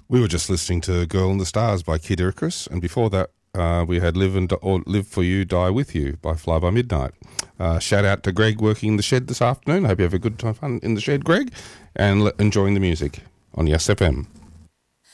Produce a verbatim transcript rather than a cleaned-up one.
We were just listening to Girl in the Stars by Kid Icarus, and before that uh, we had Live and Di- or Live for You, Die with You by Fly by Midnight. Uh, shout out to Greg working in the shed this afternoon. I hope you have a good time fun in the shed, Greg, and l- enjoying the music on Yes F M.